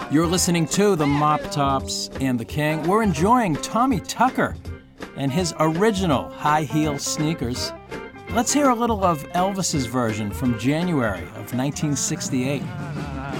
You're listening to the Mop Tops and the King. We're enjoying Tommy Tucker and his original high heel sneakers. Let's hear a little of Elvis's version from January of 1968.